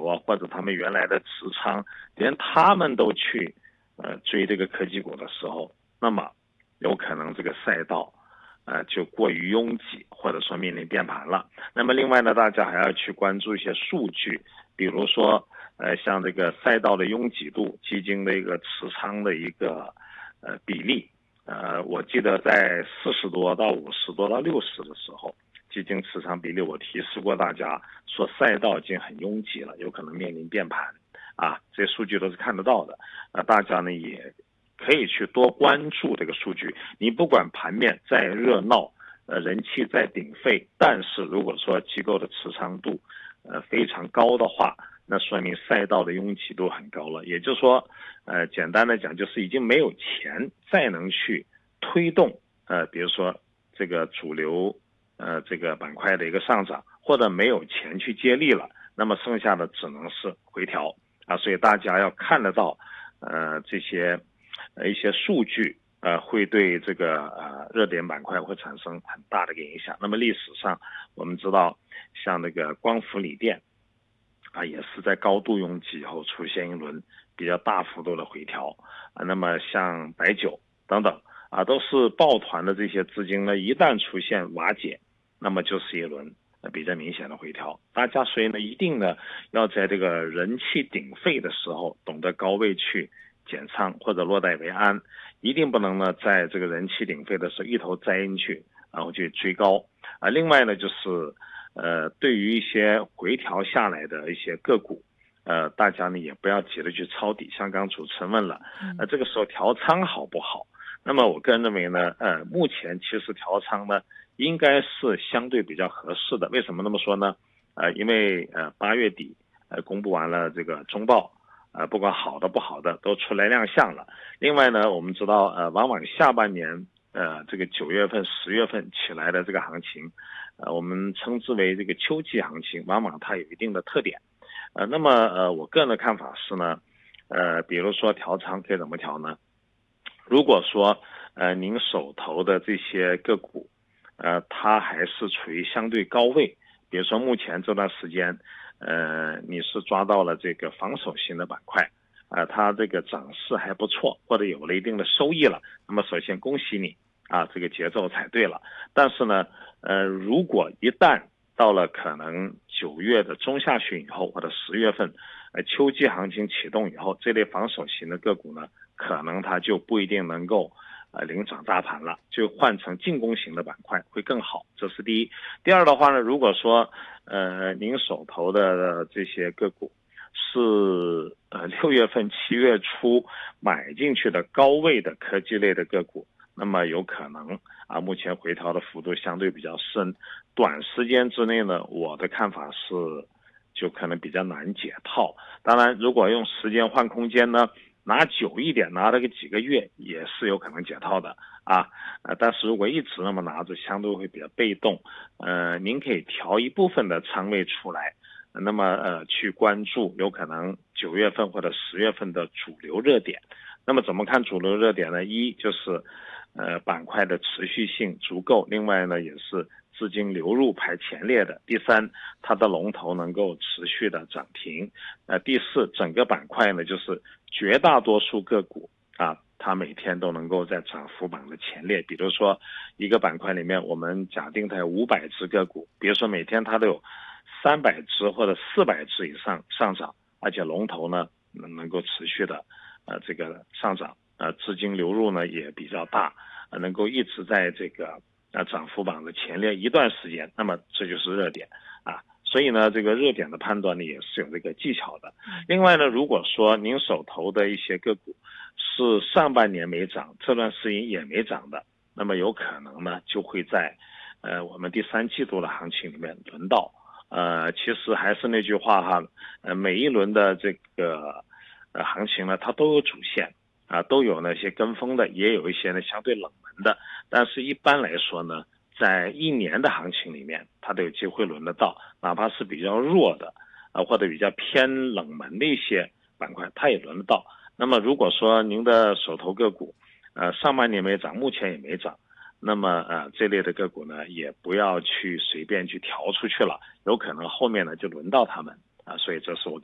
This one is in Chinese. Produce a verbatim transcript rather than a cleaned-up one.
啊，或者他们原来的持仓，连他们都去呃追这个科技股的时候，那么有可能这个赛道呃就过于拥挤，或者说面临变盘了。那么另外呢，大家还要去关注一些数据，比如说呃像这个赛道的拥挤度、基金的一个持仓的一个呃比例。呃，我记得在四十多到五十多到六十的时候，基金持仓比例我提示过大家，说赛道已经很拥挤了，有可能面临变盘啊，这些数据都是看得到的。呃，大家呢也可以去多关注这个数据。你不管盘面再热闹，呃，人气再鼎沸，但是如果说机构的持仓度呃非常高的话，那说明赛道的拥挤度很高了，也就是说，呃，简单的讲，就是已经没有钱再能去推动，呃，比如说这个主流，呃，这个板块的一个上涨，或者没有钱去接力了，那么剩下的只能是回调啊，所以大家要看得到，呃，这些，呃，一些数据，呃，会对这个呃热点板块会产生很大的一个影响。那么历史上我们知道，像那个光伏锂电。啊，也是在高度拥挤以后出现一轮比较大幅度的回调啊。那么像白酒等等啊，都是抱团的这些资金呢，一旦出现瓦解，那么就是一轮比较明显的回调。大家所以呢，一定呢要在这个人气鼎沸的时候，懂得高位去减仓或者落袋为安，一定不能呢在这个人气鼎沸的时候一头栽进去，然后去追高啊。另外呢，就是。呃，对于一些回调下来的一些个股，呃，大家呢也不要急着去抄底。像刚主持人问了，呃，这个时候调仓好不好？那么我个人认为呢，呃，目前其实调仓呢应该是相对比较合适的。为什么那么说呢？呃，因为呃八月底呃公布完了这个中报，呃，不管好的不好的都出来亮相了。另外呢，我们知道呃，往往下半年呃这个九月份、十月份起来的这个行情。呃，我们称之为这个秋季行情，往往它有一定的特点。呃，那么呃，我个人的看法是呢，呃，比如说调仓可以怎么调呢？如果说呃您手头的这些个股，呃，它还是处于相对高位，比如说目前这段时间，呃，你是抓到了这个防守型的板块，呃，它这个涨势还不错，或者有了一定的收益了，那么首先恭喜你。啊，这个节奏踩对了，但是呢，呃，如果一旦到了可能九月的中下旬以后，或者十月份，呃，秋季行情启动以后，这类防守型的个股呢，可能它就不一定能够呃领涨大盘了，就换成进攻型的板块会更好。这是第一。第二的话呢，如果说呃您手头的这些个股是呃六月份、七月初买进去的高位的科技类的个股。那么有可能啊，目前回调的幅度相对比较深，短时间之内呢，我的看法是就可能比较难解套。当然，如果用时间换空间呢，拿久一点，拿了个几个月也是有可能解套的啊。呃，但是如果一直那么拿着，相对会比较被动。呃，您可以调一部分的仓位出来。那么呃，去关注有可能九月份或者十月份的主流热点。那么怎么看主流热点呢？一就是呃，板块的持续性足够，另外呢，也是资金流入排前列的。第三，它的龙头能够持续的涨停。呃，第四，整个板块呢，就是绝大多数个股啊，它每天都能够在涨幅榜的前列。比如说，一个板块里面，我们假定它有五百只个股，比如说每天它都有三百只或者四百只以上上涨，而且龙头呢能够持续的呃这个上涨。呃，资金流入呢也比较大，呃，能够一直在这个呃涨幅榜的前列一段时间，那么这就是热点啊。所以呢，这个热点的判断呢也是有这个技巧的。另外呢，如果说您手头的一些个股是上半年没涨，这段时间也没涨的，那么有可能呢就会在呃我们第三季度的行情里面轮到。呃，其实还是那句话哈，呃，每一轮的这个呃行情呢，它都有主线。啊，都有那些跟风的，也有一些呢相对冷门的，但是一般来说呢，在一年的行情里面，它都有机会轮得到，哪怕是比较弱的，啊或者比较偏冷门的一些板块，它也轮得到。那么如果说您的手头个股，呃上半年没涨，目前也没涨，那么呃这类的个股呢，也不要去随便去调出去了，有可能后面呢就轮到他们啊，所以这是我。